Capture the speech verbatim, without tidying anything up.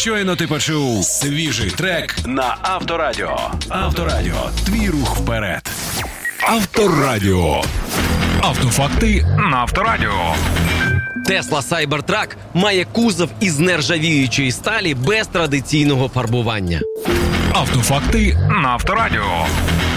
Щойно ти почув свіжий трек на Авторадіо. Авторадіо. Твій рух вперед. Авторадіо. Автофакти на Авторадіо. Tesla Cybertruck має кузов із нержавіючої сталі без традиційного фарбування. Автофакти на Авторадіо.